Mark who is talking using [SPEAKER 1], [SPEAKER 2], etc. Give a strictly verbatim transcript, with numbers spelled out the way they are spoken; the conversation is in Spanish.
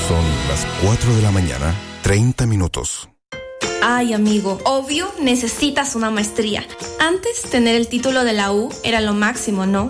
[SPEAKER 1] Son las cuatro de la mañana, treinta minutos.
[SPEAKER 2] Ay, amigo, obvio necesitas una maestría. Antes, tener el título de la U era lo máximo, ¿no?